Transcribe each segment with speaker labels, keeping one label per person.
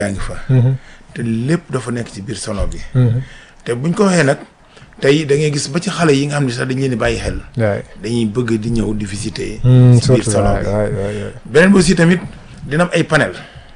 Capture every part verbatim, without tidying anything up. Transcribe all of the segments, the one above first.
Speaker 1: yaa ngi fa. te lépp dafa nekk ci biir salon bi. te buñ ko waxee nag tey da ngay gis ba ci xale yi nga xam ne sax dañ leen di bàyyi xel. dañuy bëgg di ñëw di visiter. ci biir salon bi beneen bi aussi tamit dina am ay panel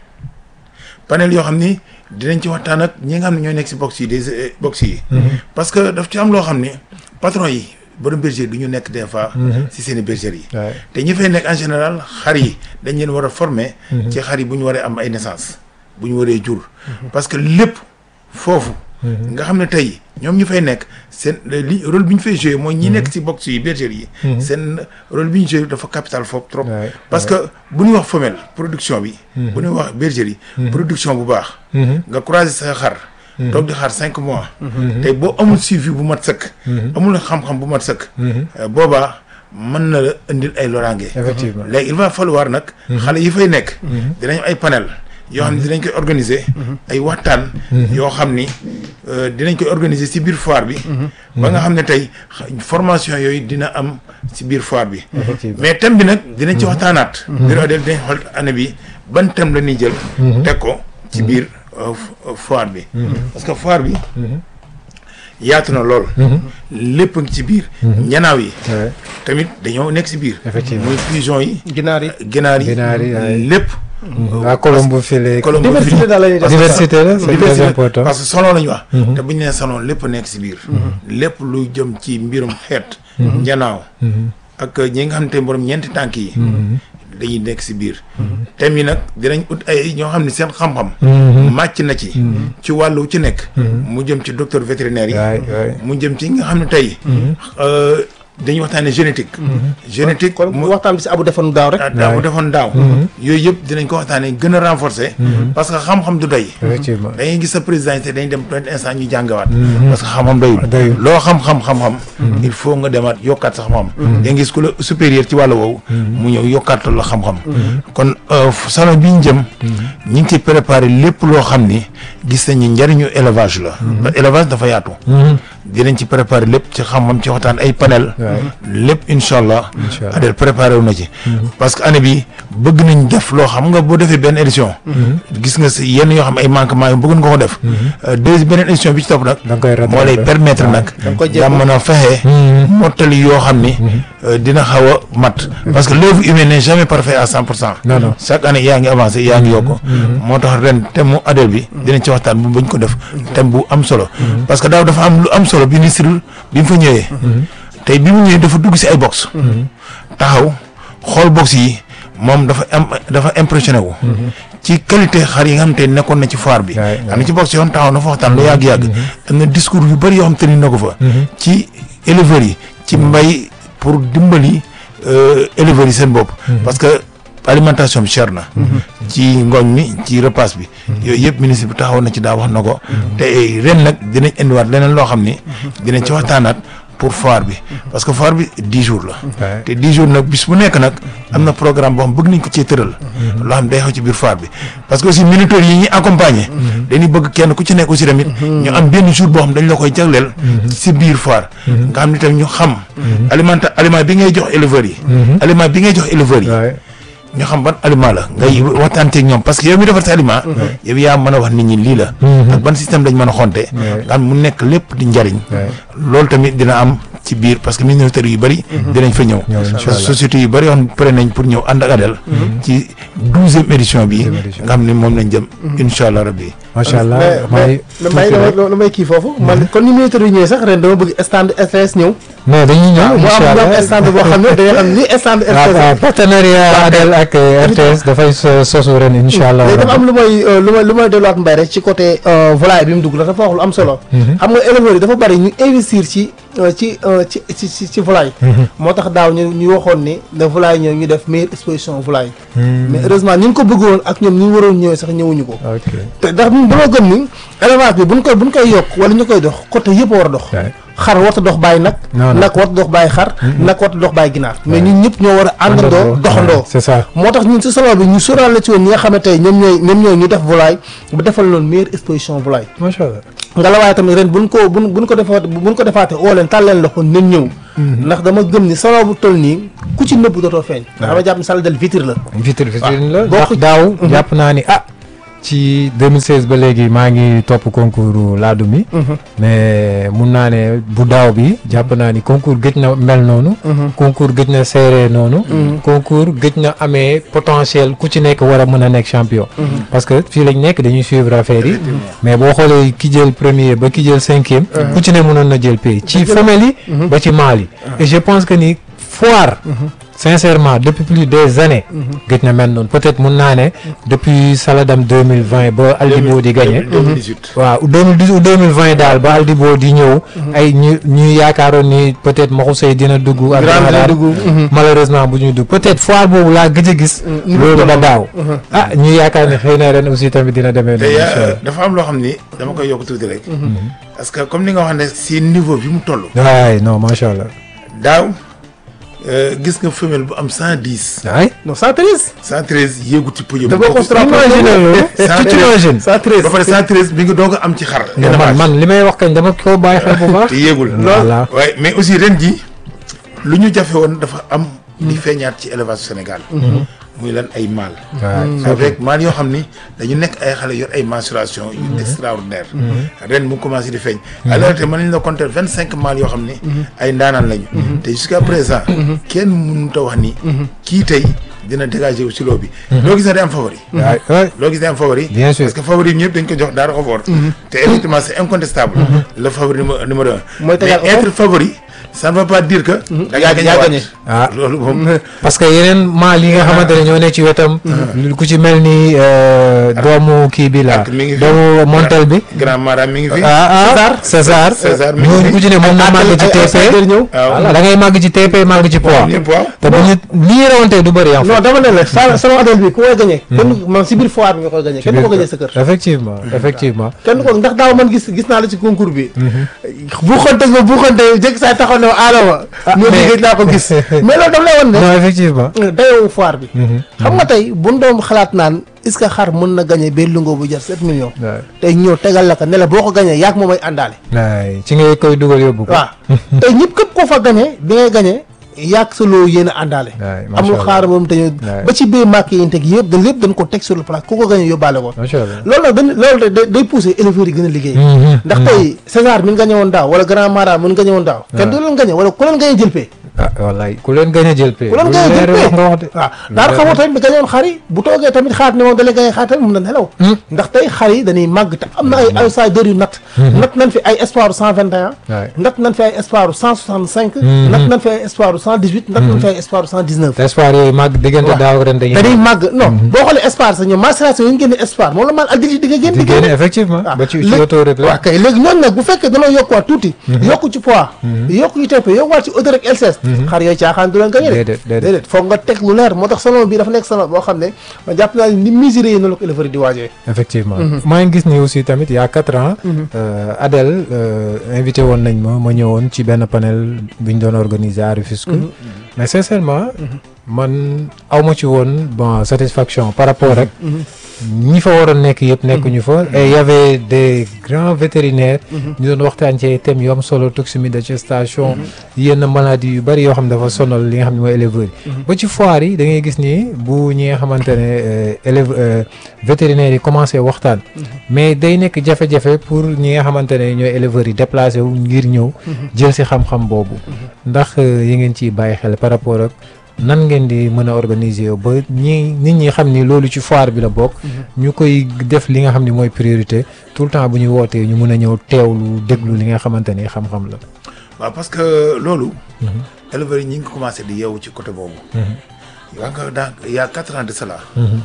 Speaker 1: panel yoo xam ni dinañ ci waxtaan ak ñi nga xam ne ñooy nekk si box yi des box yi. parce que daf ci am loo xam ni patron yi borom bergerie du ñu nekk des fois. si seen i bergerie yi. te ñi fay nekk en général xar yi dañ leen war a former. ci xar yi bu ñu waree am ay naissance bu ñu waree jur. parce que lépp foofu. nga xam ne tey ñoom ñu fay nekk seen li rôle bi ñu fay joué mooy ñi nekk ci box yi bergerie yi. seen rôle bi ñu joué dafa capital foofu trop. parce que bu ñuy wax femelle production bi. bu ñuy wax bergerie production bu baax. nga croiser sa xar. toog di xaar cinq mois. tey boo amul suivi bu mat sëkk. amul xam-xam bu mat sëkk. boobaa mën na la indil ay loraange.
Speaker 2: effectivement
Speaker 1: léegi il va falloir nag. xale yi fay nekk. dinañ ay panel. yoo xam ne dinañ koy organiser. ay waxtaan. yoo xam ni dinañ koy organiser ci biir foire bi. ba nga xam ne tey formation yooyu dina am ci biir foire bi. mais thème bi nag dinañ ci waxtaanaat. biir Odel dinañ xool année bi ban thème la ñuy jël. teg ko ci biir foire bi. parce que foire bi. yaatu na lool. lépp ngi ci biir. ñanaaw yi. tamit dañoo nekk ci biir.
Speaker 2: effectivement
Speaker 1: muy pigeon yi.
Speaker 3: ginaar yi
Speaker 1: ginaar yi lépp.
Speaker 2: waa colombophilie.
Speaker 3: diversité daal la ñuy def
Speaker 2: diversité la c'est très important.
Speaker 1: parce que salon la ñu wax. te bu ñu nee salon lépp nekk ci biir. lépp lu jëm ci mbirum xeet. njanaaw. ak ñi nga xam te borom ñeenti tànk yi. dañuy nekk ci biir. thème yi nag dinañ ut ay ñoo xam ne seen xam-xam. màcc na ci. ci wàllu ci nekk. mu jëm ci docteur vétérinaire yi. mu jëm ci nga xam ne tey. dañuy waxtaanee génétique. génétique
Speaker 3: kon waxtaan bi si abu defoon daaw rek.
Speaker 1: abu defoon daaw. yooyu yëpp dinañ ko waxtaanee gën a renforcer. parce que xam-xam du doy.
Speaker 2: effectivement
Speaker 1: da ngay gis sa président te dañ dem benn instant ñu jàngawaat. parce que xam-xam doyul. loo xam-xam xam-xam. il faut nga demaat yokkaat sa xam-xam. da ngay gis ku la supérieur ci wàllu woowu. mu ñëw yokkaat la xam-xam. kon salon bi ñu jëm. ñu ngi ciy préparé lépp loo xam ni gis nañu njëriñu élevage la. parce que élevage dafa yaatu. dinañ ci préparé lépp ci xam-xam ci waxtaan ay panel. lépp incha allah. Adel préparé wu na ci. parce que année bi bëgg nañ def loo xam nga boo defee benn édition. gis nga si yenn yoo xam ay manquement yu bëgg nga ko def. deuxième beneen édition bi ci topp nag. moo lay permettre nag. da mën a fexe. mottali yoo xam ni. dina xaw a mat. parce que l'œuvre humaine n'est jamais parfait à cent pour cent.
Speaker 2: non non
Speaker 1: chaque année yaa ngi avancé yaa ngi yokk. moo tax ren thème mu Adel bi. dinañ ci waxtaan bu bañ ko def. thème bu am solo. parce que daaw dafa am lu am solo bi ministre bi mu fa ñëwee. tey bi mu ñëwee dafa dugg ci ay box. taxaw xool box yi moom dafa am dafa impressionné wu. ci qualité xar yi nga xam te nekkoon na ci foire bi. am na ci box yoon taxaw na fa waxtaan lu yàgg-yàgg. am na discours yu bëri yoo xam te ni na ko fa. ci éleveurs yi ci mbay pour dimbali éleveurs yi seen bopp. parce que alimentation bi cher na. ci ngooñ mi ci repas bi. yooyu yëpp ministre bi taxaw na ci daa wax na ko. te ren nag dinañ indiwaat leneen loo xam ni dinañ ci waxtaanaat. pour foire bi parce que foire bi dix jours la. te dix jours nag bis bu nekk nag am na programme boo xam bëgg nañ ko cee tëral. loo xam day xew ci biir foire bi parce que aussi militaires yi ñuy accompagner. dañuy bëgg kenn ku ci nekk aussi tamit. ñu am benn jour boo xam dañ la koy jagleel. ci biir foire. nga xam ni tamit ñu xam. aliment aliment bi ngay jox éleveurs yi. aliment bi ngay jox éleveurs yi. ñu xam ban aliment la ngay waxtaanteeg ñoom parce que yow mi defar sa aliment. yow yaa mën a wax nit ñi lii la. ak ban système dañ mën a xonte. nga xam mu nekk lépp di njariñ. loolu tamit dina am ci biir parce que ministères yu bëri. dinañ fa ñëw. société yu bëri yoon pare nañ pour ñëw ànd ak Adel. ci douzième édition bi. nga xam ne moom lañ jëm. incha allah rabbi.
Speaker 2: macha allah
Speaker 3: mais mais lu may kii foofu. man kon ni ministère yi ñëwee sax ren dama bëgg stand R T S ñëw.
Speaker 2: non dañuy ñëw incha allah
Speaker 3: mu am stand boo xam ne dañuy xam ni stand R T S.
Speaker 2: partenariat Adel ak R T S dafay sosu ren incha allah.
Speaker 3: léegi dafa am lu may lu may lu may delluwaat mbay rek ci côté volaille bi mu dugg la dafa wax lu am solo. xam nga éleveurs yi dafa bari ñu investir ci ci ci ci ci volaille. moo tax daaw ñu ñu waxoon ni da volaille ñëw ñu def meilleure exposition volaille. mais heureusement ni ñu ko bëggoon ak ñoom ni ñu waroon ñëwee sax ñëwuñu ko. te ndax dama gëm ni élevage bi buñ koy buñ koy yokk wala ñu koy dox côté yëpp a war a dox. xar warta dox bàyyi nag. nag warta dox bàyyi xar. nag warta dox bàyyi ginaar. mais ñun ñëpp ñoo war a àndandoo doxandoo.
Speaker 2: c'est ça
Speaker 3: moo tax ñun si salon bi ñu sóoraale ci woon ñi nga xam ne tey ñoom ñooy ñoom ñooy ñu def volaille ba defal loon meilleure exposition volaille.
Speaker 2: macha allah
Speaker 3: nga la waaye tamit ren buñ ko buñ buñ ko defaat buñ ko defaatee oo leen tàl leen loxo nañ ñëw. ndax dama gëm ni salon bu toll nii ku ci nëbb dootoo feeñ. ndax dama jàpp ni salle de vitre la.
Speaker 2: vitre vitrine la ndax daaw jàpp naa ni ah ci deux mille seize ba léegi maa ngi topp concours laadum yi. mais mun naa ne bu daaw bi jàpp naa ni concours gëj na mel noonu. concours gëj na serré noonu. concours gëj na amee potentiel ku ci nekk war a mën a nekk champion. parce que fii lañ nekk dañuy suivre affaire yi. mais boo xoolee ki jël premier ba ki jël cinquième. ku ci ne mënoon na jël pays ci femelle yi. ba ci mâle yi. et je pense que ni foire. sincèrement depuis plus des années. gëj na mel noonu peut-être mun naa ne. depuis Saladam deux mille vingt ba Aldibo di gagné.
Speaker 1: deux mille dix-huit
Speaker 2: waaw deux mille dix ou deux mille vingt daal ba Aldibo di ñëw. ay ñu ñu yaakaaroon ni peut-être Maxusey dina dugg. ak dina dugg malheureusement bu ñuy dugg peut-être foire boobu laa gëj a gis. loolu ba daaw. ah ñu yaakaar ne xëy na ren aussi tamit dina demee.
Speaker 1: te dafa am loo xam ni dama koy yokk tuuti rek. parce que comme ni nga wax ne si niveau bi mu toll.
Speaker 2: waay non macha allah.
Speaker 1: daaw. gis nga femelle bu am cent dix.
Speaker 2: ay
Speaker 3: non cent treize.
Speaker 1: cent treize yéegu ci podium.
Speaker 3: da nga ko
Speaker 1: cent treize ba pare cent treize bi nga doog a am ci xar.
Speaker 2: man man li may wax kañ dama ko bàyyi xel bu baax.
Speaker 1: te yéegul
Speaker 2: voilà
Speaker 1: waaye mais aussi ren ji lu ñu jafe woon dafa am. di feeñaat ci élevage Sénégal. muy lan ay mâle. avec mâle yoo xam ni dañu nekk ay xale yor ay mensuration yu extraordinaire. ren mu commencé di feeñ. alors te mën nañu la compter vingt cinq mâles yoo xam ni. ay ndaanaan lañu. te jusqu'à présent. kenn mënut a wax ni. kii tey dina dégager wu ci loo bi. loo gis ne day am favori. loo gis day am favori.
Speaker 2: bien sûr
Speaker 1: parce que favori bi ñëpp dañ ko jox Daara Xofor. te effectivement c'est incontestable. le favori numéro un.
Speaker 3: mooy tegal
Speaker 1: mais être favori. ça ne veut pas dire que. da ngaa gagné
Speaker 2: ah
Speaker 1: loolu moom.
Speaker 2: parce que yeneen maal yi nga xamante ne ñoo ne ci wetam. ku ci mel ni doomu kii bi la.
Speaker 1: mi ngi fi
Speaker 2: doomu montel bi.
Speaker 1: grand mara mi ngi fi.
Speaker 2: ah ah César.
Speaker 1: César mi ngi fi
Speaker 2: ñooñu ku ci ne moom na màgg ci T P.
Speaker 1: waaw
Speaker 2: da ngay màgg ci T P màgg ci poids.
Speaker 1: ñëpp waaw.
Speaker 2: te bu ñu li ñu rawante du bëri en fait.
Speaker 3: non dama ne la sa salon Adel bi ku koy gagné. kenn man si biir foire bi nga koy gagné kenn du ko gagné sa kër.
Speaker 2: effectivement effectivement.
Speaker 3: kenn du ko ndax daaw man gis gis naa la ci concours bi. bu xonte ba bu xonte jëkk saa taxaw ne Adama. moo liggéey naa ko gis mais loolu daf lay wan ne.
Speaker 2: non effectivement.
Speaker 3: dayoo foire bi. xam nga tey bu ñu doon xalaat naan est-ce que xar mën na gagné benn lungo bu jar sept millions. tey ñëw tegal la ko ne la boo ko gagné yaag moom ay àndaale.
Speaker 2: waay ci ngay koy dugal yóbbu ko.
Speaker 3: waaw tey ñëpp képp koo fa gagné bi ngay gagné yaag sa loo yéen a àndaale. amul xaar moom te ba ci bee màkk yi ñu teg yëpp dañ lépp dañ ko teg sur le place ku ko gagné yóbbaale ko.
Speaker 2: macha allah
Speaker 3: loolu nag dañ loolu day day poussé éleveurs yi gën a liggéey. ndax tey César mi ngi gagné woon daaw wala Grand Mara mi ngi gagné woon daaw. kenn du leen gagné wala ku leen gagné jël pay.
Speaker 2: ah wallaay ku leen gagné jël pay.
Speaker 3: ku leen gagné jël pay
Speaker 2: nga wax de.
Speaker 3: waaw daal xamoo tamit bi gagné woon xar yi bu toogee tamit xaar ne moom da leen gagné xaar tamit mun na nelaw. ndax tey xar yi dañuy màgg te am na ay outsiders yu natt. natt nañ fi ay espoir cent vingt et un. natt nañ fi ay espoir cent soixante cinq. natt nañ fi ay espoir cent dix huit. natt nañ fi ay espoir cent dix neuf.
Speaker 2: espoir yooyu màgg diggante daaw ak ren dañuy.
Speaker 3: dañuy màgg non boo xoolee espoir sax ñoom macération yi ñu génne espoir moom la maal ak di di nga génn.
Speaker 2: di génne effectivement. ba ci ci auto réglé.
Speaker 3: waaw kay léegi ñooñu nag bu fekkee dañoo yokkuwaat tuuti. yokku ci poids. yokku ci T P yokkuwaat ci hauteur ak L C S. xar yooyu caaxaan du leen gagné de.
Speaker 2: déedéet
Speaker 3: déedéet foog nga teg lu leer moo tax salon bi dafa nekk salon boo xam ne ma jàpp naa ni mesuré yi noonu la ko éleveur di waajee.
Speaker 2: effectivement maa ngi gis ni aussi tamit il y a quatre ans. Adel invité woon nañ ma ma ñëwoon ci benn panel bi ñu doon organiser à Rufisque. mais sincèrement. man aw ma ci woon bon satisfaction par rapport rek. ñi fa waroon nekk yëpp nekkuñu fa. et y avait des grands vétérinaires. ñu doon waxtaan ci thèmes yu am solo toxémie de gestation. yenn maladies yu bari yoo xam ne dafa sonal li nga xam ne mooy éleveurs yi. ba ci foire yi da ngay gis ni bu ñi nga xamante ne élève vétérinaires yi commencé waxtaan. mais day nekk jafe-jafe pour ñi nga xamante ne ñooy éleveurs yi déplacé wu ngir ñëw. jël si xam-xam boobu. ndax yi ngeen ciy bàyyi xel par rapport ak. nan ngeen di mën a organiser ba ñi nit ñi xam ni loolu ci foire bi la bokk. ñu koy def li nga xam ni mooy priorité tout le temps bu ñu wootee ñu mën a ñëw teewlu déglu li nga xamante ni xam-xam la.
Speaker 1: waaw parce que loolu. éleveurs yi ñi ngi commencé di yeewu ci côté boobu. yaa nga dans il y a quatre ans de cela.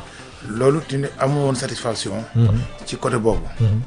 Speaker 1: loolu tamit amoo woon satisfaction. ci côté boobu.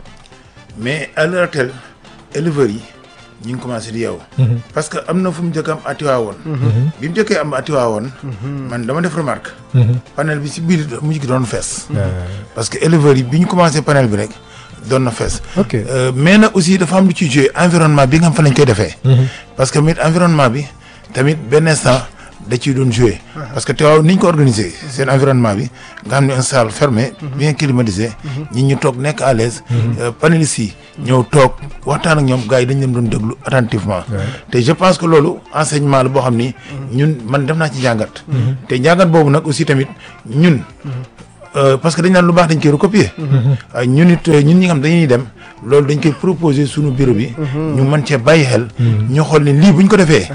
Speaker 1: mais à l'heure actuelle éleveurs yi. ñu ngi commencé di yeewu. parce que am na fu mu njëkk am atiwaa woon. bi mu njëkkee am atiwaa woon. man dama def remarque. panel bi si biir mujj gi doon fees. parce que éleveurs yi bi ñu commencé panel bi rek doon na fees.
Speaker 2: ok
Speaker 1: mais nag aussi dafa am lu ciy joué environnement bi nga xam fa lañ koy defee. parce que mit environnement bi tamit benn instant da ciy doon joué. parce que teewaaw ni ñu ko organisé seen environnement bi nga xam ne un salle fermé. bien climatisé. ñi ñu toog nekk à l'aise. panélistes yi ñëw toog waxtaan ak ñoom gars yi dañ leen doon déglu attentivement. te je pense que loolu enseignement la boo xam ni. ñun man def naa ci njàngat. te njàngat boobu nag aussi tamit ñun parce que dañ naan lu baax dañ koy recopier. ñun it ñun ñi nga xam dañuy dem loolu dañ koy proposer suñu bureau bi. ñu mën cee bàyyi xel. ñu xool ne lii bu ñu ko defee.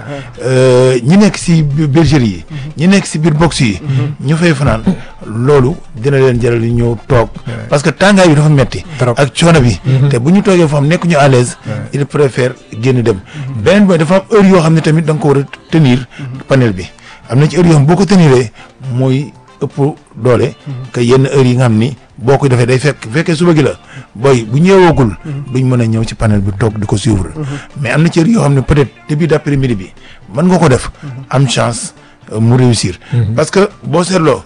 Speaker 1: ñi nekk si bergerie yi. ñi nekk si biir box yi. ñu fay fanaan loolu dina leen jaral ñu ñëw toog. parce que tàngaay bi dafa metti ak coono bi. te bu ñu toogee foo xam nekk ñu à l'aise il préfère génn dem. beneen booy dafa am heure yoo xam ne tamit da nga ko war a tenir panel bi am na ci heure yoo xam boo ko teniree mooy. ëpp doole que yenn heures yi nga xam ni boo ko defee day fekk fekkee suba gi la booy bu ñëwoogul duñ mën a ñëw ci panel bi toog di ko suivre mais am na ci heure yoo xam ne peut-être début d'après-midi bi mën nga ko def am chance mu réussir parce que boo seetloo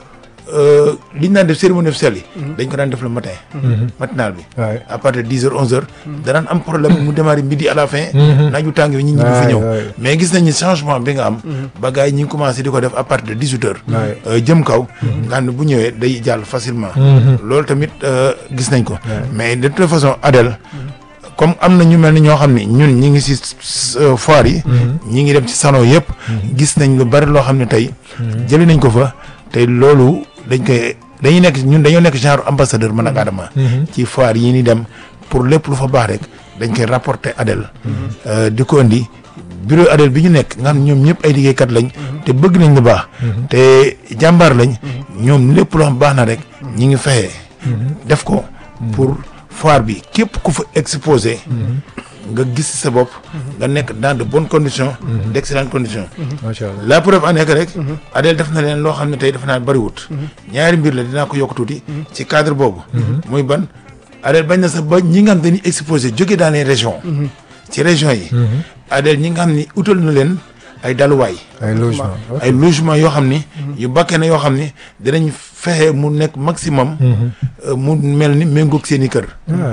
Speaker 1: li ñu daan def cérémonie officielle yi dañ ko daan def le matin matinal bi à partir de dix heures onze heures danaan am problème mu démarrer midi à la fin naaju tàng bi ñi ñi du fi ñëw mais gis nañu changement bi nga am ba gars yi ñi ngi commencé di ko def à partir de dix-huit heures jëm kaw nga xam ne bu ñëwee day jàll facilement loolu tamit gis nañ ko mais de toute façon Adel comme am na ñu mel ni ñoo xam ne ñun ñi ngi si foire yi ñi ngi dem ci salon yëpp gis nañ lu bari loo xam ne tey jëli nañ ko fa tey loolu dañ koy dañuy nekk ñun dañoo nekk genre ambassadeur man ak Adama ci foire yi ni dem pour lépp lu fa baax rek dañ koy rapporter Adel di ko indi bureau Adel bi ñu nekk nga xam ne ñoom ñëpp ay liggéeykat lañ te bëgg nañ lu baax te jàmbaar lañ ñoom lépp loo xam baax na rek ñi ngi fexe def ko pour foire bi képp ku fa exposé nga gis sa bopp nga nekk dans de bonnes conditions d'excellentes conditions
Speaker 2: macha allah
Speaker 1: la preuve en est que rek Adel def na leen loo xam ne tey def naa bariwut ñaari mbir la dinaa ko yokk tuuti ci cadre boobu muy ban Adel bañ na sax ba ñi nga xam dañuy exposé jóge dans les régions ci régions yi Adel ñi nga xam ni utal na leen ay daluwaay
Speaker 2: ay logement
Speaker 1: ay logement yoo xam ni yu bakkee na yoo xam ni dinañ fexe mu nekk maximum mu mel ni méngoog seen i kër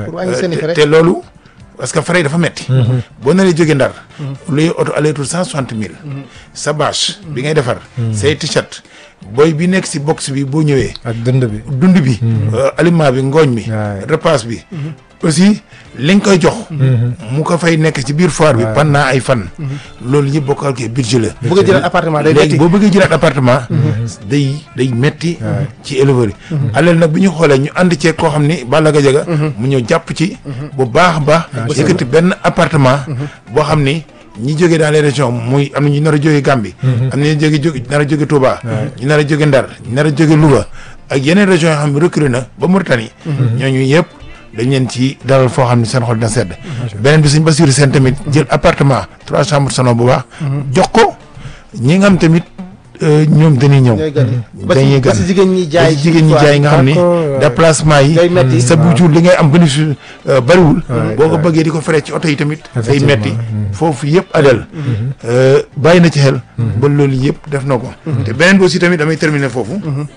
Speaker 1: te loolu parce que frais dafa metti boo naree jóge Ndar luy oto aller-retour cent soixante mille sa bâche bi ngay defar say t-shirt booy bi nekk si box bi boo ñëwee
Speaker 2: ak dund bi
Speaker 1: dund bi aliment bi ngooñ mi repas bi aussi li nga koy jox mu ko fay nekk ci biir foire bi pendant ay fan loolu yëpp boo ko calculé budget la
Speaker 3: bëgg a jëlaat appartement day
Speaker 1: léegi boo bëggee jëlaat appartement day day metti ci éleveurs yi alal nag bi ñu xoolee ñu ànd ceeg koo xam ni Balla Gadiaga mu ñëw jàpp ci bu baax a baax yëkkati benn appartement boo xam ni ñi jógee dans les régions muy am na ñu nar a jógee Gambie am na ñu jóge jóge nar a jóge Touba ñu nar a jóge Ndar ñu nar a jóge Louga ak yeneen régions yoo xam ne reculé na ba Mauritanie ñooñu yëpp dañ leen ci dalal foo xam ne seen xol dina sedd beneen bi suñ Bassirou Sène tamit jël appartement trois chambres salon bu baax jox ko ñi nga xam tamit ñoom dañuy ñëw dañuy gan
Speaker 3: jigéen ñi jaay
Speaker 1: jigéen ñi jaay nga xam ni déplacement yi sa bu jour li ngay am bénéfice bariwul boo ko bëggee di ko fere ci oto yi tamit day metti foofu yëpp Adel bàyyi na ci xel ba loolu yëpp def na ko te beneen bi aussi tamit damay terminer foofu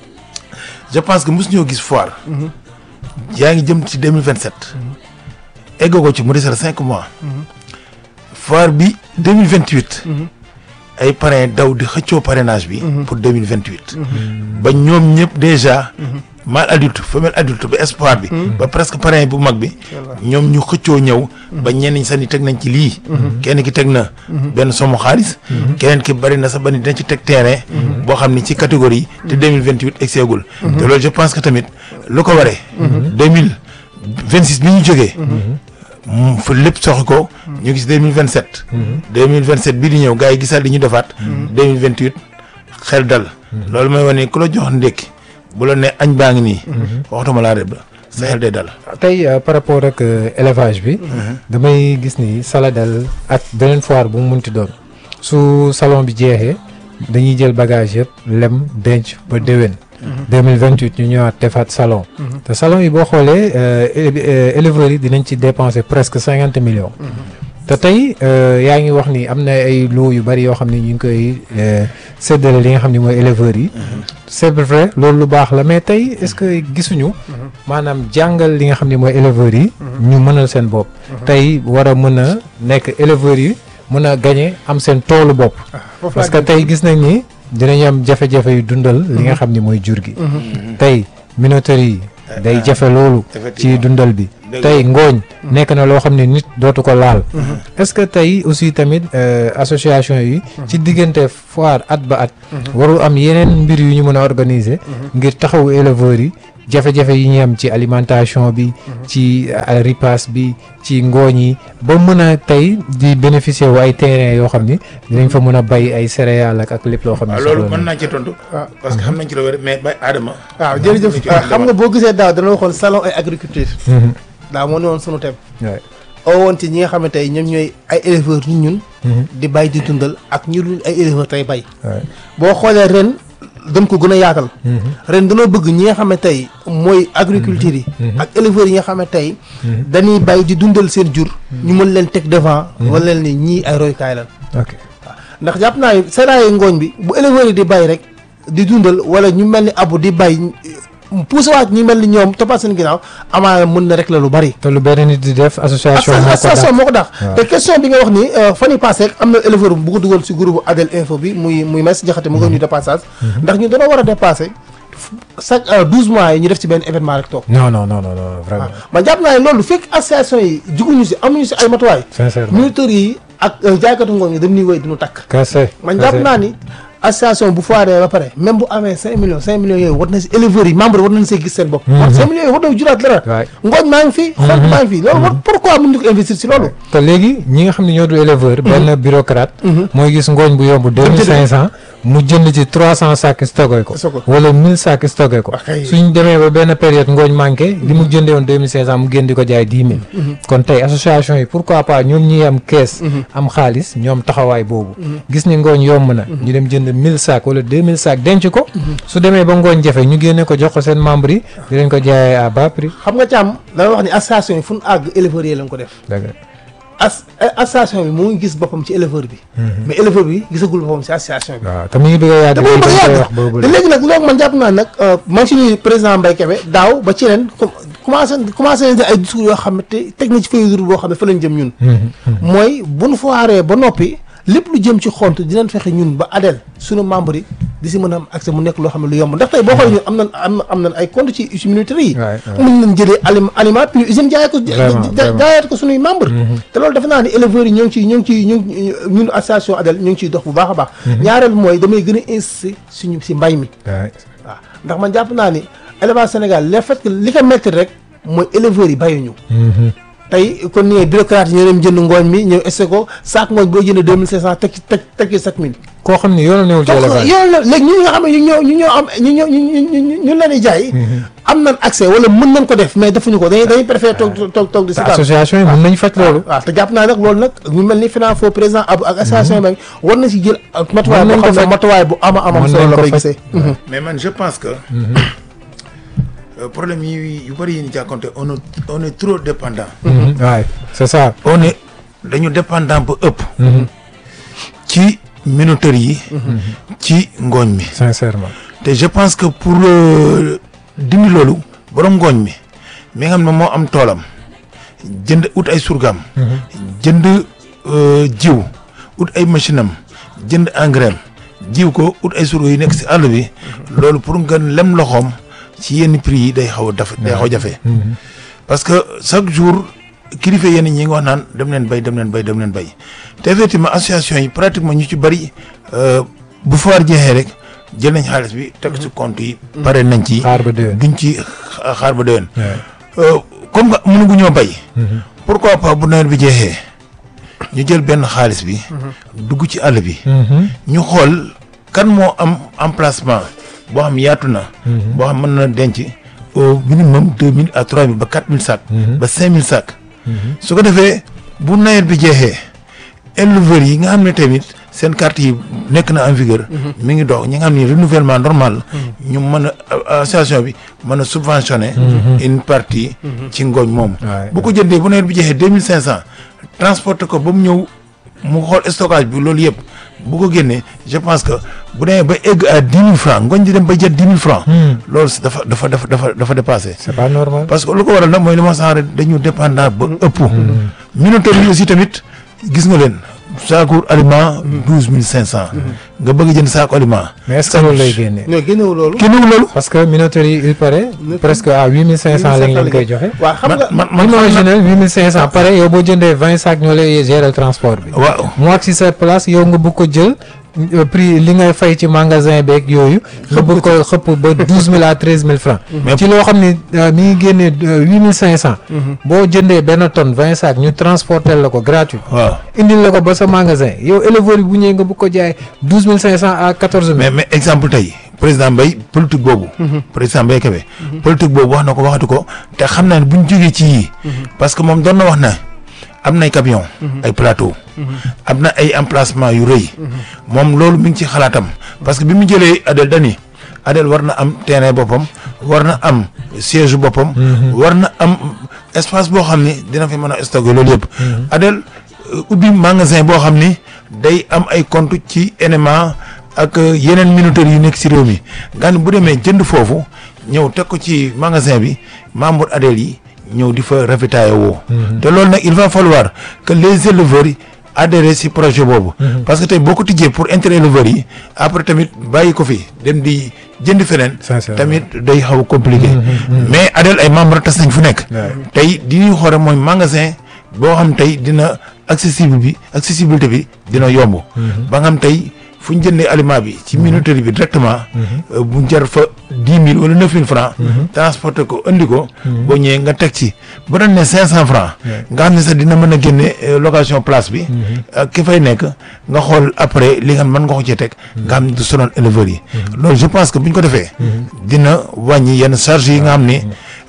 Speaker 1: je pense que mos ñoo gis foire yaa ngi jëm ci deux mille vingt sept egg ko ci mu desal cinq mois foire bi deux mille vingt huit ay parrain daw di xëccoo parrainage bi pour deux mille vingt huit ba ñoom ñëpp déjà mâle adulte femelle adulte ba espoir bi ba presque parrain bu mag bi ñoom ñu xëccoo ñëw ba ñenn ñi sax ni teg nañ ci lii kenn ki teg na benn somme xaalis keneen ki bari na sax ba ni dina ci teg terrain boo xam ni ci catégorie te deux mille vingt huit egseegul te loolu je pense que tamit lu ko waree deux mille vingt six bi ñu jógee fa lépp soxi ko ñu gis deux mille vingt sept deux mille vingt sept bii di ñëw gars yi gisaat li ñu defaat deux mille vingt huit xel dal loolu mooy wane ku la jox ndékki bu la ne añ baa ngi nii waxtuma laa reb sa xel day dal
Speaker 2: tey par rapport ak élevage bi damay gis ni Saladel ak beneen foire bu mu munti doon su salon bi jeexee dañuy jël bagage yëpp lem denc ba déwén deux mille vingt huit ñu ñëwaat defaat salon te salon yi boo xoolee éleveurs yi dinañ ci dépenser presque cinquante millions te tey yaa ngi wax ni am na ay lot yu bari yoo xam ne ñu ngi koy séddale li nga xam ne mooy éleveurs yi c'est vrai loolu lu baax la mais tey est-ce que gisuñu maanaam jàngal li nga xam ne mooy éleveurs yi ñu mënal seen bopp tey war a mën a nekk éleveurs yi mën a gagner am seen toolu bopp parce que tey gis nañ ni dinañ am jafe-jafe yu dundal li nga xam ni mooy jur gi tey minoterie yi day jafe loolu ci dundal bi tey ngooñ nekk na loo xam ne nit dootu ko laal est-ce que tey aussi tamit association yi ci diggante foire at ba at warul am yeneen mbir yu ñu mën a organiser ngir taxawu éleveurs yi jafe-jafe yi ñu am ci alimentation bi ci ripaas bi ci ngooñ yi ba mën a tey di bénéficier wu ay terrain yoo xam ni dinañ fa mën a bay ay céréales ak ak lépp loo xam ne
Speaker 1: loolu mën naa ci tontu parce que xam nañ ci la wér mais bay Adama
Speaker 3: waaw jërëjëf xam nga boo gisee daaw dana waxoon salon ay agriculture daaw moo ne woon sunu thème oo woon ci ñi nga xam ne tey ñoom ñooy ay éleveurs ñu ñun di bay di dundal ak ñu dul ay éleveurs tey bay boo xoolee ren dañ ko gën a yaatal ren dañoo bëgg ñi nga xam ne tey mooy agriculture yi ak éleveurs yi nga xam ne tey dañuy bay di dundal seen jur ñu mën leen teg devant wala leen ni ñii ay royukaay lan waaw ndax jàpp naa ne sédaaye ngooñ bi bu éleveurs yi di bay rek di dundal wala ñu mel ni abu di bay poussé waat ñu mel ni ñoom toppaat seen ginnaaw amaana mën na rek la lu bari
Speaker 2: te lu benn nit di def association
Speaker 3: association moo ko dax te question bi nga wax ni fan yi passé am na éleveur bu ko dugal si groupe Adel Info bi muy muy Maïs Diakhaté mu ngi ñu de passage ndax ñu dañoo war a dépassé chaque douze mois yi ñu def ci benn événement rek toog
Speaker 2: non non non non vraiment
Speaker 3: man jàpp naa ne loolu fekk association yi juguñu si amuñu si ay matuwaay militaires yi ak jaaykatu ngooñ yi dañuy wéy duñu takk man jàpp naa ni association bu foiree ba pare même bu amee cinq millions cinq millions yooyu war na si éleveurs yi membres war nañ see gis seen bopp cinq millions yooyu war na juraat dara ngooñ maa ngi fi xool maa ngi fi loolu war pourquoi mun ñu ko investir si loolu
Speaker 2: te léegi ñi nga xam ne ñoo du éleveur benn bureaucrate mooy gis ngooñ bu yomb deux mille cinq cent mu jënd ci trois cent sacs stocké ko wala mille sacs stocké ko suñ demee ba benn période ngooñ manqué li mu jëndee woon deux mille cinq cent mu génn di ko jaay dix mille kon tey association yi pourquoi pas ñoom ñi am kees am xaalis ñoom taxawaay boobu gis ni ngooñ yomb na ñu dem jënd mille sacs wala deux mille sacs denc ko su demee ba ngooñ jafe ñu génne ko jox ko seen membre yi di leen ko jaayee à bas prix
Speaker 3: xam nga càmm dama wax ni association yi fu ñu àgg éleveurs yi lañ ko def as association bi mu ngi gis boppam ci éleveur bi mais éleveur bi gisagul boppam ci association bi
Speaker 2: waaw te mu ngi bëgg a yàgg
Speaker 3: te léegi nag loolu man jàpp naa nag man si nuyu président Mbaye Kébé daaw ba ci ren commencé commencé nañ ay discours yoo xam ne te teg na ci feuille de route boo xam ne fa lañ jëm ñun mooy bu nu foiree ba noppi lépp lu jëm ci xont dinañ fexe ñun ba Adel suñu membre yi di si mën a am accès mu nekk loo xam ne lu yomb ndax tey boo xoolee ñun am nañ am am nañ ay compte ci usine militaire yi mën nañ jëlee aliment aliment puis usine jaayee ko jaayaat ko suñuy membre te loolu defe naa ni éleveurs yi ñoo ngi ciy ñoo ngi ciy ñoo ngi ñun association Adel ñoo ngi ciy dox bu baax a baax ñaareel mooy damay gën a insister suñu si mbay mi waaw ndax man jàpp naa ni élevage Sénégal le fait que li ko métti rek mooy éleveurs yi bayuñu tey kon ni bureaucrate yi ñoo dem jënd ngooñ mi ñëw essayé ko saak ngooñ boo jënd deux mille cinq cent teg ci teg teg ci sept mille
Speaker 2: koo xam ne yoonam newul ci élevage
Speaker 3: yoon la léegi ñi nga xam ne ñu ñoo ñu ñoo am ñu ñoo ñu ñu leen di jaay am nañ accès wala mën nañ ko def mais defuñu ko dañuy dañuy préféré toog toog toog di si
Speaker 2: association yi mën nañ faj loolu
Speaker 3: waaw te jàpp naa nag loolu nag ñu mel ni Finanfo président Abou ak association yi war na si jël matuwaay boo xam ne matuwaay bu ama amam solo la bay gisee
Speaker 1: mais man je pense que problème yi yu bëri yi ñu jàkkonte on est on est trop dépendant
Speaker 2: waay c'est ça
Speaker 1: on est dañu dépendant ba ëpp ci minoterie yi ci ngooñ mi
Speaker 2: sincèrement
Speaker 1: te je pense que pour dindi loolu borom ngooñ mi mi nga xam ne moo am toolam jënd ut ay surgam jënd jiw ut ay machine am jënd engrais jiw ko ut ay surga yu nekk si àll bi loolu pour nga lem loxoom ci yenn prix yi day xaw a daf day xaw a jafe parce que chaque jour kilifa yenn ñi ngi wax naan dem leen bay dem leen bay dem leen bay te effectivement association yi pratiquement ñu ci bëri bu foire jeexee rek jël nañ xaalis bi teg ci compte yi pare nañ ci duñ ci xaar ba déwén comme nga mënugu ñoo bay pourquoi pas bu nawet bi jeexee ñu jël benn xaalis bi dugg ci àll bi ñu xool kan moo am emplacement boo xam yaatu na boo xam mën na denc au minimum deux mille à trois mille ba quatre mille sacs ba cinq mille sacs su ko defee bu nawet bi jeexee éleveurs yi nga xam ne tamit seen carte yi nekk na en vigueur mi ngi dox ñi nga xam ne renouvellement normal ñu mën a association bi mën a subventionner une partie ci ngooñ moom bu ko jëndee bu nawet bi jeexee deux mille cinq cent transporter ko ba mu ñëw mu xool stockage bi loolu yëpp bu ko génnee je pense que bu demee ba egg à dix mille francs ngooñ di dem ba jët dix mille francs loolu dafa dafa dafa dafa dafa dépassé
Speaker 2: c'est pas normal
Speaker 1: parce que lu ko waral nag mooy li ma sax dañu dépendant ba ëpp minoterie yi aussi tamit gis nga leen saaku aliment douze mille cinq cent nga bëgg jënd saako aliment.
Speaker 2: mais est-ce que loolu lay génne.
Speaker 3: ñoo génnewu loolu.
Speaker 1: génnewul loolu.
Speaker 2: parce que minoterie il paraît presque à huit mille cinq cent lañ leen koy joxe.
Speaker 3: waaw xam nga
Speaker 1: man man
Speaker 2: imaginez huit mille cinq cent pare yow boo jëndee vingt sacs ñoo lay gérer transport bi.
Speaker 1: waaw
Speaker 2: mu ak si sa place yow nga bëgg ko jël prix li ngay fay ci magasin beeg yooyu. nga bëgg ko xëpp ba douze mille à treize mille francs. ci loo xam ne mi ngi génnee huit mille cinq cent. boo jëndee benn tonne vingt sacs ñu transporter la ko gratuit.
Speaker 1: waaw
Speaker 2: indil la ko ba sa magasin yow éleveur yi bu ñëwee nga bëgg ko jaay douze mille cinq cent à quatorze mille.
Speaker 1: mais mais exemple tey président Mbaye politique boobu. président Mbaye Kébé. politique boobu wax na ko waxatu ko te xam naa ne bu ñu jógee ci yii. parce que moom doon na wax na am nay camion ay plateau. am na ay emplacement yu rëy. moom loolu mi ngi ci xalaatam. parce que bi mu jëlee Adel dani Adel war na am terrain boppam war na am siège boppam. war na am espace boo xam ni dina fi mën a stocker loolu yëpp. Adel ubbi magasin boo xam ni day am ay compte ci N M A ak yeneen minoteries yu nekk si réew mi nga ne bu demee jënd foofu ñëw teg ko ci magasin bi membre Adel yi ñëw di fa ravitailler woo. te loolu nag il va falloir que les éleveurs yi adhérer si projet boobu. parce que tey boo ko tijjee pour intérêt éleveurs yi après tamit bàyyi ko fi dem di jënd feneen. tamit day xaw a compliqué. mais Adel ay membres tas nañ fu nekk. tey di ñuy xoore mooy magasin boo xam tey dina accessible bi accessibilité bi dina yomb. ba nga xam tey fu ñu jëndee aliment bi ci minoterie bi directement. bu jar fa dix mille wala neuf mille francs. transporter ko andi ko. boo ñëwee nga teg ci ba doon ne cinq cent francs. nga xam ne sax dina mën a génne location place bi. ki fay nekk nga xool après li nga xam mën nga ko ci teg. nga xam ne du sonal éleveurs yi. loolu je pense que bu ñu ko defee. dina wàññi yenn charge yi nga xam ne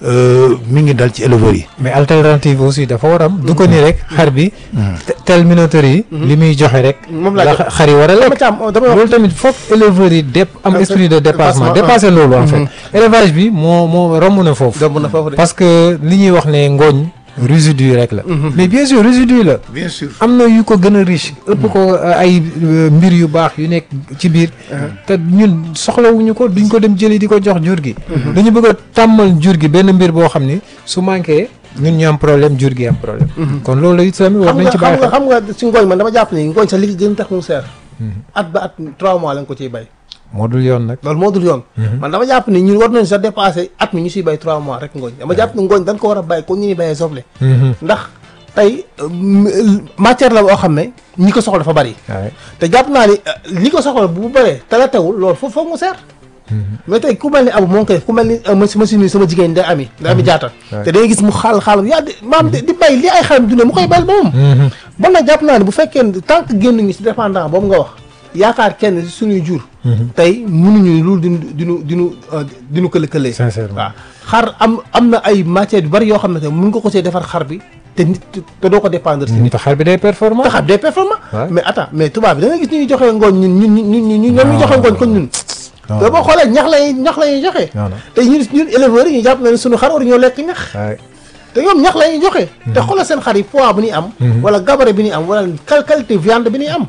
Speaker 1: mi ngi dal ci éleveurs yi.
Speaker 2: mais alternative aussi dafa war am. du ko ni rek xar bi. tel minoterie yi. li muy joxe rek.
Speaker 3: moom laa
Speaker 2: la xar yi war a lekk. loolu tamit foog éleveurs yi dép am esprit de dépassement dépasser loolu en fait. élevage bi moo moo romb na foofu.
Speaker 3: romb na foofu de.
Speaker 2: parce que li ñuy wax ne ngooñ résidu rek la. mais bien sûr résidu la.
Speaker 1: bien sûr
Speaker 2: am na yu ko gën a riche. ëpp ko ay mbir yu baax yu nekk ci biir. te ñun soxlawuñu ko duñ ko dem jëli di ko jox jur gi. dañu bëgg a tàmmal jur gi benn mbir boo xam ni su manqué ñun ñu am problème jur gi am problème. kon loolu it tamit war nañ ci bàyyi
Speaker 3: xam nga xam nga si ngooñ man dama jàpp ni ngooñ sax li gën tax mu seer. at ba at trois mois lañ ko ciy bay.
Speaker 2: moo dul yoon nag.
Speaker 3: loolu moo dul yoon. man dama jàpp ni ñun war nañu sa dépassé at mi ñu siy bay trois mois rek ngooñ dama jàpp ni ngooñ dañ ko war a bay kon ñu ñuy bayee soble. ndax tey matière la boo xam ne ñi ko soxla dafa bari. te jàpp naa ni li ko soxla bu bëree te la teewul loolu foofu foog mu seer. mais tey ku mel ni abu moo ngi koy ku mel ni machine yi sama jigéen day ami day ami jaata te day gis mu xaal xaalam yaa di maam di bay li ay xalam dundee mu koy bayal ba moom. bon nag jàpp naa ni bu fekkee tant que génn ñu si dépendant boobu nga wax yaakaar kenn si suñuy jur. tey mënuñu loolu dinu dinu dinu dinu kële këlee.
Speaker 2: sincèrement
Speaker 3: waaw xar am am na ay matières yu bari yoo xam ne te mën nga ko see defar xar bi te nit te doo ko dépendre si nit.
Speaker 2: te xar bi day performant.
Speaker 3: te xar bi day performant. mais attends mais tubaab bi da nga gis ñuy joxe ngooñ ñun ñun ñun ñun ñun ñoom ñu joxe ngooñ kon ñun. te boo xoolee ñax lay ñax la ñuy joxe. te ñun ñun éleveurs yi ñu jàpp na ne suñu xar war ñoo lekk ñax. te ñoom ñax la ñuy joxe. te xoolal seen xar yi poids bi ñuy am. wala gabarit bi ñuy am wala qualité viande bi ñuy am.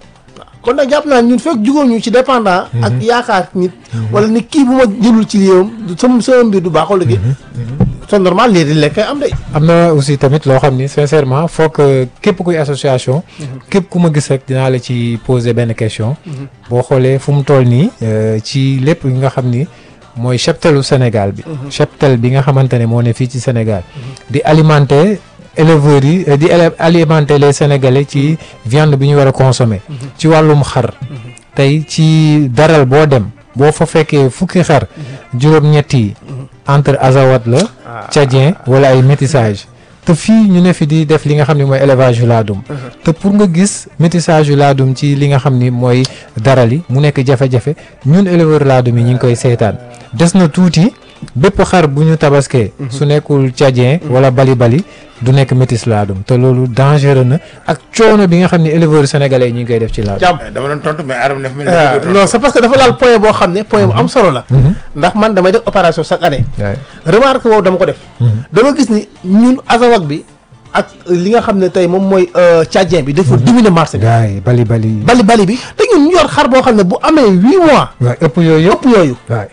Speaker 3: kon nag jàpp naa ñun fekk jugóo ñu ci dépendant. ak yaakaar nit. wala ni kii bu ma jëlul ci liiwam sama sama mbir du baax wala gi. c'est normal lii di lekk am de.
Speaker 2: am na aussi tamit loo xam ni sincèrement faut que képp kuy association. képp ku ma gis rek dinaa la ci poser benn question. boo xoolee fu mu toll nii ci lépp nga xam ni mooy cheptelu Sénégal bi. cheptel bi nga xamante ne moo ne fii ci Sénégal. di alimenter éleveurs yi di alimenter les Sénégalais ci viande bi ñu war a consommer. ci wàllum xar. tey ci daral boo dem boo fa fekkee fukki xar. juróom-ñett yi entre azawat la. tchadien wala ay métissage. te fii ñu ne fi di def li nga xam ne mooy élevage yu laadum. te pour nga gis métissage yu laadum ci li nga xam ni mooy daral yi mu nekk jafe-jafe ñun éleveur laadum yi ñu ngi koy seetaan des na tuuti bépp xar bu ñu tabaskee. su nekkul tchadien wala bali bali du nekk métis laadum te loolu dangereux na ak coono bi nga xam ne éleveur sénégalais yi ñu ngi koy def ci laadum.
Speaker 1: dama doon tontu mais Adama daf mel
Speaker 3: ni non c'est parce que dafa laal point boo xam ne point bu am solo la. ndax man damay def opération chaque année. remarque boobu dama ko def. dama gis ni ñun azawak bi ak li nga xam ne tey moom mooy tchadien bi dafa dominer marché bi.
Speaker 2: waay bali bali.
Speaker 3: bali bali bi te ñun ñu yor xar boo xam ne bu amee huit mois.
Speaker 2: waay ëpp yooyu
Speaker 3: ëpp yooyu.
Speaker 2: waay.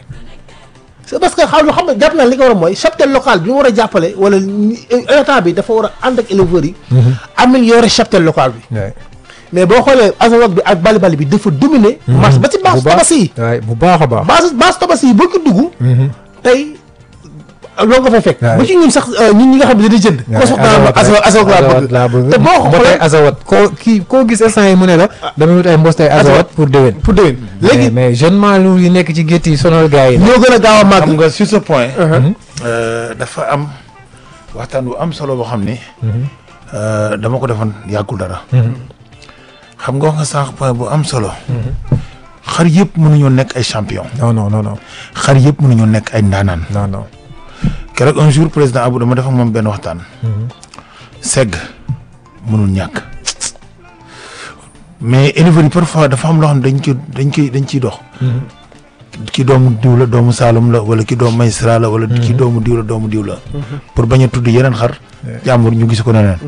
Speaker 3: c'est parce que xam nga xam nga jàpp naa li ko war a mooy cheptel local bi mu war a jàppale wala état bi dafa war a ànd ak éleveurs yi. améliorer cheptel local bi. mais boo xoolee Azawad bi ak Bali Bali bi dafa dominer marché ba ci base Tabaski yi
Speaker 2: waay bu baax a baax
Speaker 3: base base Tabaski yi boo ko dugg tey loolu nga fay fekk ba ci ñun sax ñun ñi nga xam ne dañuy jënd ko sox naa Azawad Azawad laa bëgg te boo xoolee
Speaker 2: Azawad koo kii koo gis instant yi mu ne la damay wut ay mbostay Azawad pour déwén
Speaker 3: pour déwén léegi
Speaker 2: mais jeune maalu yi nekk ci gétt yi sonal gars yi
Speaker 3: ñoo gën a gaaw a màgg
Speaker 1: xam nga sur ce point dafa am waxtaan bu am solo boo xam ni dama ko defoon yàggul dara xam nga wax nga sànq point bu am solo xar yëpp mënuñoo nekk ay champion
Speaker 2: non non non non
Speaker 1: xar yëpp mënuñoo nekk ay ndaanaan
Speaker 2: non non
Speaker 1: keroog un jour président Abou dama def ak moom benn waxtaan segg mënul ñàkk mais éleveurs yi parfois dafa am loo xam ne dañ ci dañ koy dañ ciy dox ki doomu diw la doomu Saalum la wala ki doomu Maysra la wala ki doomu diw la doomu diw la pour bañ a tudd yeneen xar jàmbur ñu gis ko neneen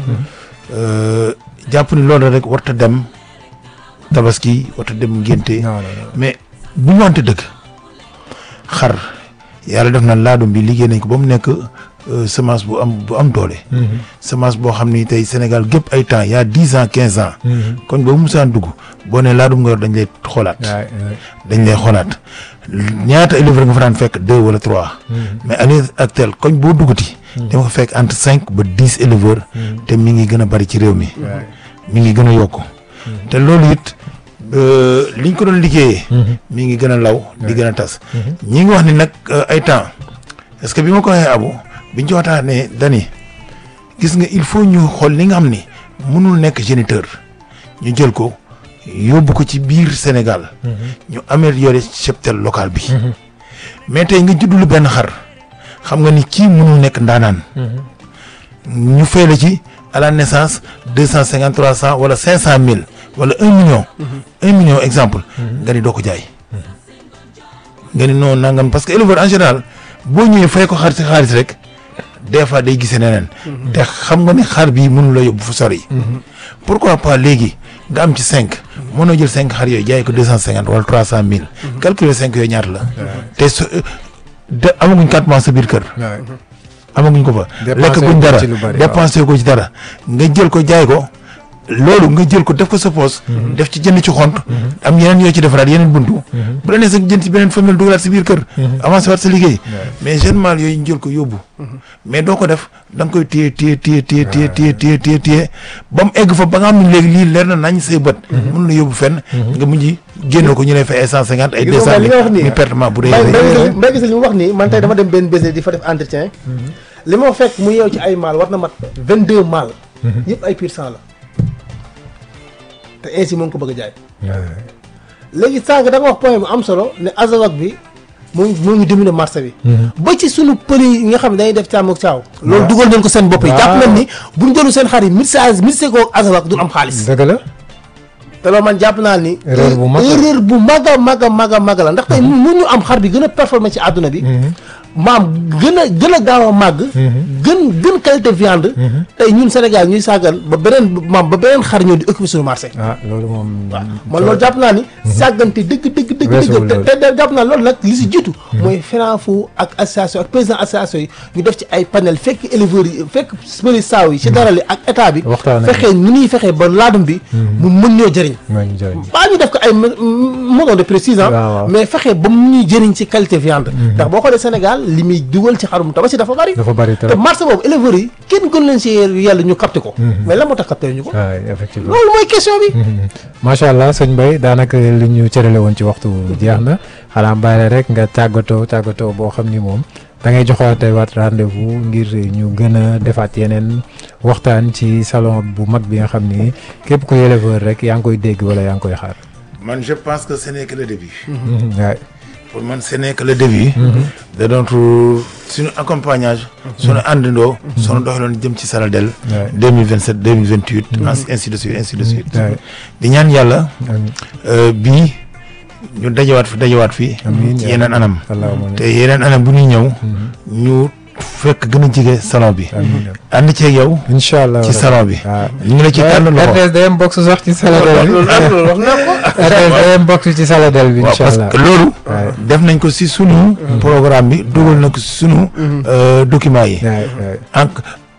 Speaker 1: jàpp ni loolu rek warta dem tabaski warta dem ngénte mais bu ñu wante dëgg xar yàlla def na laadum bi liggéey nañ ko ba mu nekk semence bu am bu am doole semence boo xam ni tey Sénégal gépp ay temps y a dix ans quinze ans kon boobu musaan dugg boo ne laadum nga yor dañ lay xoolaat dañ lay xoolaat ñaata éleveur nga fa daan fekk deux wala trois mais à l'heure actuelle koñ boo duggati dama ko fekk entre cinq ba dix éleveurs te mi ngi gën a bari ci réew mi mi ngi gën a yokku te loolu it liñ ko doon liggéeyee mi ngi gën a law di gën a tas ñi ngi wax ni nag ay temps est-ce que bi ma ko waxee Abu biñ ci waxtaanee dani gis nga il faut ñu xool li nga xam ni mënul nekk géniteur ñu jël ko yóbbu ko ci biir Sénégal ñu améliorer cheptel local bi mais tey nga juddulu benn xar xam nga ni kii mënul nekk ndaanaan ñu fay la ci à la naissance deux cent cinquante trois cent wala cinq cent mille wala un million un million exemple nga ni doo ko jaay nga ni non nangam parce que éleveur en général boo ñëwee fay ko xar si xaalis rek des fois day gisee neneen te xam nga ni xar bii mënu la yóbbu fu sori pourquoi pas léegi nga am ci cinq mënoo jël cinq xar yooyu jaay ko deux cent cinquante wala trois cent mille calculer cinq yooyu ñaata la te su de amaguñ quatre mois sa biir kër amaguñ ko fa lekk guñ dara dépensé ko ci dara nga jël ko jaay ko loolu nga jël ko def ko sa poos def ci jënd ci xont am yeneen yoo ci defaraat yeneen buntu bu la nee sa jënd ci beneen famille dugalaat si biir kër avancé waat sa liggéey mais généralement yooyu ñu jël ko yóbbu mais doo ko def da nga koy téye téye téye téye téye téye téye téye téye ba mu egg fa ba nga xam ne léegi lii leer na nañ say bët mën la yóbbu fenn nga mujj génn ko ñu lay fay ay cent cinquante ay deux cent mille muy pertement bu dee
Speaker 3: mbay gis li mu wax nii man tey dama dem benn business di fa def entretien li ma fekk mu yeew ci ay maal war na mat vingt deux maal yëpp ay pur sang la te ainsi moo ngi ko bëgg a jaay léegi sànq da nga wax point bu am solo ne Azawad bi moo moo ñu dominer marché bi ba ci sunu pël yi nga xam ne dañuy def càmm ak caaw loolu dugal nañ ko seen bopp yi jàpp nañ ni buñ jëlu seen xar yi mixage mixé ko Azawad du am xaalis
Speaker 2: dëgg la
Speaker 3: te loolu man jàpp naa ni
Speaker 2: erreur bu mag
Speaker 3: erreur bu mag a mag a mag a mag la ndax tey mun ñu am xar bi gën a performé ci àdduna bi maam gën a gën a gaaw a màgg gën gën qualité viande tey ñun Sénégal ñuy sàggal ba beneen maam ba beneen xar ñëw di occupé suñu marché
Speaker 2: ah loolu moom
Speaker 3: waaw man loolu jàpp naa ni sàggante dëgg dëgg dëgg dëgg te te jàpp naa loolu nag li si jiitu mooy FENAFO ak association ak président association yi ñu def ci ay panel fekk éleveurs yi fekk spéli saaw yi ci dara li ak état bi fexee ñu ñuy fexee ba laadum bi mu mën ñoo jëriñ baa ñu def ko ay moton de précision mais fexee ba mu ñuy jëriñ ci qualité viande ndax boo xoolee Sénégal li muy dugal ci xarum tabaski dafa bari
Speaker 2: dafa bari
Speaker 3: te marché boobu éleveurs yi kenn gën leen si yàlla ñu capté ko mais la moo tax capté ñu ko
Speaker 2: effectivement
Speaker 3: loolu mooy question bi
Speaker 2: macha allah sëñ Mbaye daanaka li ñu cërale woon ci waxtu jeex na xanaa bàyyi rek nga tàggatoo tàggatoo boo xam ni moom da ngay joxaate waat rendez-vous ngir ñu gën a defaat yeneen waxtaan ci salon bu mag bi nga xam ni képp ku éleveur rek yaa ngi koy dégg wala yaa ngi koy xaar.
Speaker 1: man je pense que ce n'est que le début.
Speaker 2: waay
Speaker 1: pour man ce n'est que le début. de notre suñu accompagnage. suñu àndandoo. suñu doxaloon jëm ci Saladel. deux mille vingt sept deux mille vingt huit. ainsi de suite ainsi de suite. di ñaan yàlla. bii ñu dajawaat fi dajawaat fi. ci yeneen anam. te yeneen anam bu ñuy ñëw. ñu fekk gën a jege salon bi. ànd ceeg yow.
Speaker 2: incha allah
Speaker 1: ci salon bi. ñu ngi la ci tànn loxo
Speaker 2: R T S day am box sax ci Saladel bi.
Speaker 3: wax naa ko.
Speaker 2: R T S day am box ci Saladel bi. incha allah
Speaker 1: parce que loolu. def nañ ko si sunu. programme bi dugal na ko si sunu. documents yi. ak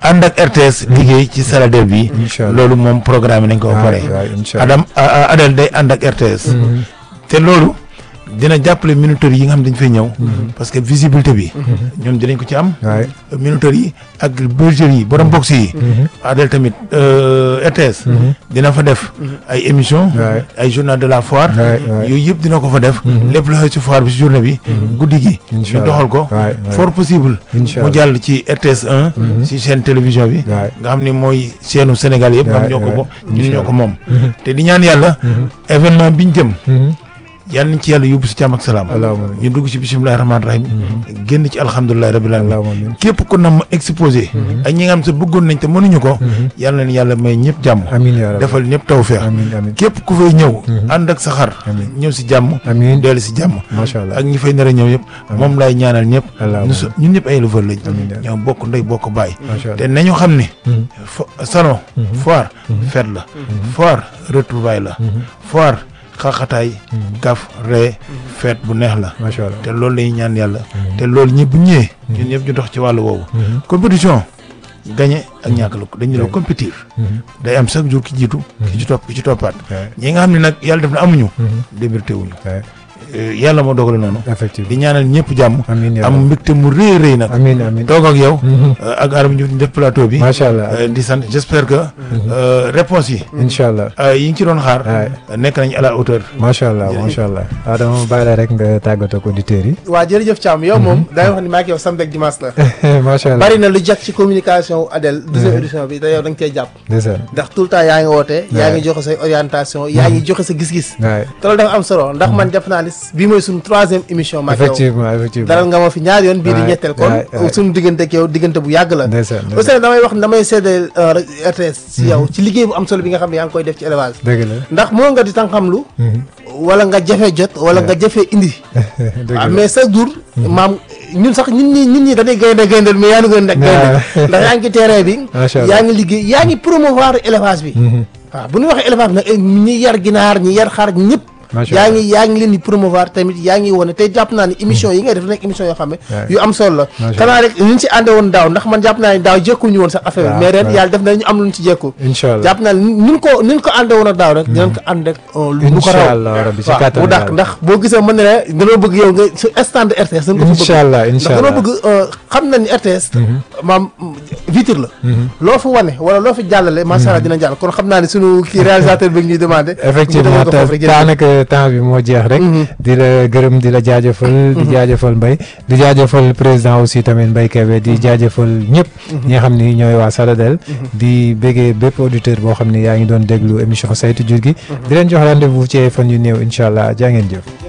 Speaker 1: ànd ak R T S liggéey ci Saladel bi
Speaker 2: Incha allah.
Speaker 1: loolu moom programme nañ ko ba pare
Speaker 2: waay incha allah
Speaker 1: Adam a- a- Adel day ànd ak R T S te loolu dina jàppale minuteurs yi nga xam dañ fay ñëw parce que visibilité bi ñoom dinañ ko ci am
Speaker 2: waay
Speaker 1: minuteurs yi ak bergerie yi borom box yi Adel tamit euh, R T S dina fa def ay émission
Speaker 2: Ouais.
Speaker 1: ay journal de la foire
Speaker 2: Ouais, ouais.
Speaker 1: yooyu yëpp dina ko fa def lépp lu xew ci foire bi ci journée bi guddi gi
Speaker 2: Incha
Speaker 1: ñu
Speaker 2: allah.
Speaker 1: doxal ko
Speaker 2: Ouais, ouais.
Speaker 1: fort possible
Speaker 2: Incha
Speaker 1: mu
Speaker 2: allah.
Speaker 1: jàll ci R T S un ci chaîne télévision bi
Speaker 2: Ouais.
Speaker 1: nga xam ni mooy chaîne Sénégal yëpp nga xam
Speaker 2: Ouais,
Speaker 1: ñoo ko
Speaker 2: ouais.
Speaker 1: bo ñun
Speaker 2: Incha
Speaker 1: ñoo ko moom te di ñaan yàlla événement biñ jëm yàlla nañ ci yàlla yóbbu si jàmm ak salaam
Speaker 2: Allahumma
Speaker 1: ñu dugg ci bisimilahi rahmaani rahim génn ci alhamdulilahi rabbil alamin
Speaker 2: Allahumma amiin.
Speaker 1: képp ku nam exposé ak ñi nga xam sa bëggoon nañ te mënuñu ko yàlla na yàlla may ñëpp jàmm
Speaker 2: amiin yaa rabbi.
Speaker 1: defal ñëpp tawfeex
Speaker 2: amiin amiin.
Speaker 1: képp ku fay ñëw ànd ak sa xar
Speaker 2: Amiin.
Speaker 1: ñëw si jàmm
Speaker 2: Amiin.
Speaker 1: dellu si jàmm
Speaker 2: macha allah.
Speaker 1: ak ñi fay nar a ñëw yëpp moom laay ñaanal ñëpp
Speaker 2: Allahumma.
Speaker 1: ñu so- ñun ñëpp ay éleveur lañ
Speaker 2: Amiin.
Speaker 1: ñoo bokk ndey bokk bàyyi
Speaker 2: macha
Speaker 1: te
Speaker 2: allah.
Speaker 1: nañu xam ni fo- salon foire fête la foire retrouvaille la foire xaxataay kaf ree fête bu neex la
Speaker 2: macha allah.
Speaker 1: te loolu lañuy ñaan yàlla te loolu ñëpp bu ñëwee ñun ñëpp ñu dox ci wàllu woowu compétition gagné ak ñàkk la dañu la compétir day am chaque jour ki jiitu ki ci topp ki ci toppaat
Speaker 2: Ouais.
Speaker 1: ñi nga xam ne nag yàlla def na amuñu démérité wuñu
Speaker 2: Ouais.
Speaker 1: Euh, yàlla moo dogale noonu
Speaker 2: effectivement.
Speaker 1: di ñaanal ñëpp jàmm
Speaker 2: amiin yaa
Speaker 1: am
Speaker 2: rabbi.
Speaker 1: mbégte mu rëy rëy nag
Speaker 2: amiin amiin.
Speaker 1: toog ak yow euh, ak Arame Diouf ñu def plateau bi
Speaker 2: macha allah.
Speaker 1: Euh, di sant j'espère que euh, réponse yi
Speaker 2: incha allah.
Speaker 1: euh, yi ngi ci doon xaar
Speaker 2: Ouais.
Speaker 1: euh, nekk nañ à la hauteur
Speaker 2: macha allah macha allah. Adama bàyyi la rek nga tàggatoo ak auditeurs yi.
Speaker 3: waa jërëjëf Thiam yow moom dangay wax ni maa ngi yow samedi ak dimanche la
Speaker 2: macha allah.
Speaker 3: bari na lu jag ci communication Adel deuxième édition bi te yow da nga cee jàpp
Speaker 2: ndeysaan.
Speaker 3: ndax tout le temps yaa ngi woote yaa ngi joxe say orientation yaa ngi joxe sa gis-gis
Speaker 2: waay.
Speaker 3: te loolu dafa am solo ndax man jàpp naa ni bii mooy suñu troisième émission maag yow
Speaker 2: effectivement effectivement.
Speaker 3: dalal nga ma fi ñaari yoon bii di
Speaker 2: Ouais,
Speaker 3: ñetteel kon
Speaker 2: ouais, ouais.
Speaker 3: suñu diggante ak yow diggante bu yàgg la
Speaker 2: ndeysaan
Speaker 3: aussi
Speaker 2: ndeysaan.
Speaker 3: nag damay wax ne damay seedeel R T S si yow ci liggéey bu am solo bi nga xam ne yaa ngi koy def ci élevage
Speaker 2: dëgg la.
Speaker 3: ndax moo nga di tànqamlu wala nga jafe jot wala nga jafe indi
Speaker 2: dëgg
Speaker 3: waaw
Speaker 2: la.
Speaker 3: mais chaque jour maam ñun sax ñun ñi ñun ñi dañuy gaynde gayndeel mais yaa ngi gën a gaynde ndax yaa ngi ci terrain bi
Speaker 2: Macha Allah.
Speaker 3: yaa ngi liggéey yaa ngi promouvoir élevage bi waaw bu ñu waxee élevage bi nag eh, ñi yar ginaar ñi yar xar ñëpp
Speaker 2: Macha
Speaker 3: yaa
Speaker 2: Allah.
Speaker 3: ngi yaa ngi leen di promouvoir tamit yaa ngi wane te jàpp naa ni émission yi ngay def nekk émission yoo xam ne
Speaker 2: Ouais.
Speaker 3: yu am solo la
Speaker 2: Macha
Speaker 3: xanaa rek ñu ci ànde woon daaw ndax man jàpp naa ni daaw jékkuñu woon sax affaire bi
Speaker 2: waaw,
Speaker 3: mais ren
Speaker 2: waaw.
Speaker 3: yàlla def na ñu am lu ñu ci jékku
Speaker 2: incha allah.
Speaker 3: jàpp naa ni ñu ko ñu ko ànde woon a daaw rek dinañ ko ànd rek lu ko
Speaker 2: incha
Speaker 3: raw
Speaker 2: allah rabbi ci
Speaker 3: waaw
Speaker 2: kàttan
Speaker 3: bu dàq
Speaker 2: yàlla.
Speaker 3: ndax boo gisee mën na ne dañoo bëgg yow nga su stand R T S dañ ko fa bëgg
Speaker 2: incha allah
Speaker 3: ndax
Speaker 2: incha
Speaker 3: dañoo
Speaker 2: allah.
Speaker 3: bëgg euh, xam na ni R T S maam vitre la loo fi wane wala loo fi jàllale macha allah dina jàll kon xam naa ni sunu kii réalisateur bi ñuy demandé
Speaker 2: effectivement te daanaka temps bi moo jeex rek. di la gërëm di la jaajëfal. di jaajëfal Mbaye di jaajëfal président aussi tamit Mbaye Kébé di jaajëfal ñëpp. ñi nga xam ni ñooy waa Saladel. di béggee bépp auditeur boo xam ni yaa ngi doon déglu émission saytu jur gi. di leen jox rendez-vous ci ay fan yu néew incha allah jaa ngeen jëf.